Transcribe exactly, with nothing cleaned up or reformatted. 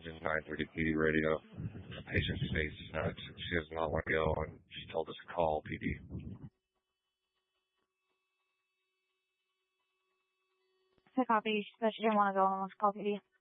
Engine nine thirty P D radio. The patient states that she does not want to go, and she told us to call P D. I copy. She said she didn't want to go and wants to call P D.